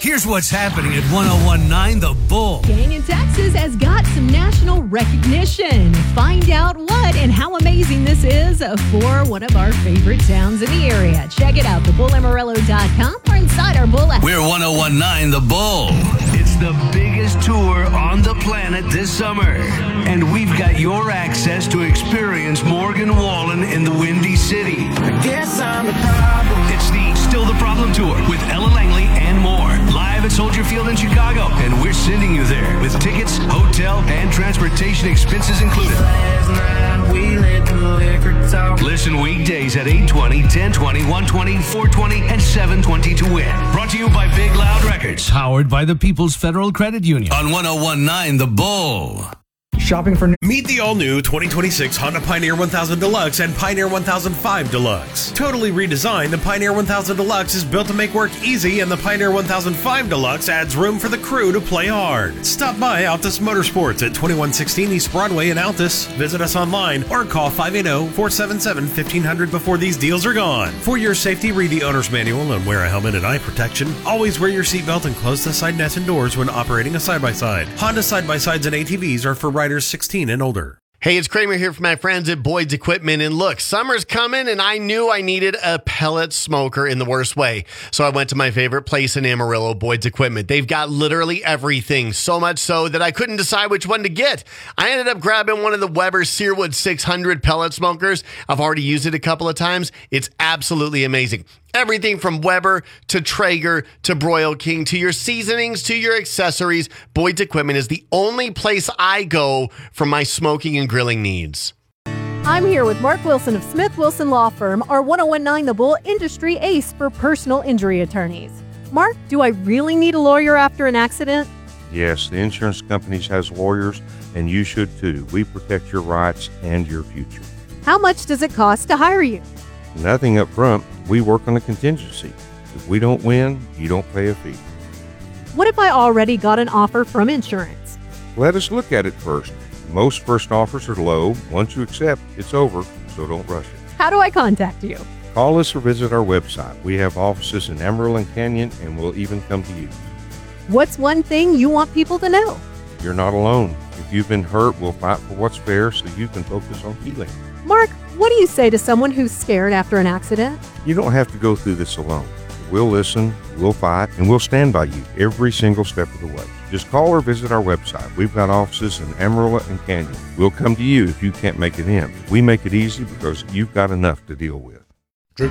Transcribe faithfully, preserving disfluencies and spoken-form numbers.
Here's what's happening at one oh one point nine The Bull. Canyon, Texas has got some national recognition. Find out what and how amazing this is for one of our favorite towns in the area. Check it out, the bull amarillo dot com or inside our Bull app. We're one oh one point nine The Bull. It's the biggest tour on the planet this summer. And we've got your access to experience Morgan Wallen in the Windy City. I guess I'm the problem. It's the Still the Problem Tour with Ella Langley and more. Live at Soldier Field in Chicago. And we're sending you there with tickets, hotel, and transportation expenses included. Last night we let the liquor talk. Listen weekdays at eight twenty, ten twenty, one twenty, four twenty, and seven twenty to win. Brought to you by Big Loud Records. Powered by the People's Federal Credit Union. On one oh one point nine The Bull. Shopping for new. Meet the all-new twenty twenty-six Honda Pioneer one thousand Deluxe and Pioneer one thousand five Deluxe. Totally redesigned, the Pioneer one thousand Deluxe is built to make work easy, and the Pioneer one thousand five Deluxe adds room for the crew to play hard. Stop by Altus Motorsports at twenty-one sixteen East Broadway in Altus. Visit us online or call five eight zero, four seven seven, fifteen hundred before these deals are gone. For your safety, read the owner's manual and wear a helmet and eye protection. Always wear your seatbelt and close the side nets and doors when operating a side-by-side. Honda side-by-sides and A T Vs are for riders sixteen and older. Hey, it's Kramer here from my friends at Boyd's Equipment. And look, summer's coming and I knew I needed a pellet smoker in the worst way. So I went to my favorite place in Amarillo, Boyd's Equipment. They've got literally everything, so much so that I couldn't decide which one to get. I ended up grabbing one of the Weber Searwood six hundred pellet smokers. I've already used it a couple of times. It's absolutely amazing. Everything from Weber to Traeger to Broil King to your seasonings to your accessories, Boyd's Equipment is the only place I go for my smoking and grilling needs. I'm here with Mark Wilson of Smith Wilson Law Firm, our one oh one point nine The Bull industry ace for personal injury attorneys. Mark, do I really need a lawyer after an accident? Yes, the insurance companies has lawyers, and you should too. We protect your rights and your future. How much does it cost to hire you? Nothing up front. We work on a contingency. If we don't win, you don't pay a fee. What if I already got an offer from insurance? Let us look at it first. Most first offers are low. Once you accept, it's over, so don't rush it. How do I contact you? Call us or visit our website. We have offices in Amarillo and Canyon, and we'll even come to you. What's one thing you want people to know? You're not alone. If you've been hurt, we'll fight for what's fair so you can focus on healing. Mark, what do you say to someone who's scared after an accident? You don't have to go through this alone. We'll listen, we'll fight, and we'll stand by you every single step of the way. Just call or visit our website. We've got offices in Amarillo and Canyon. We'll come to you if you can't make it in. We make it easy because you've got enough to deal with.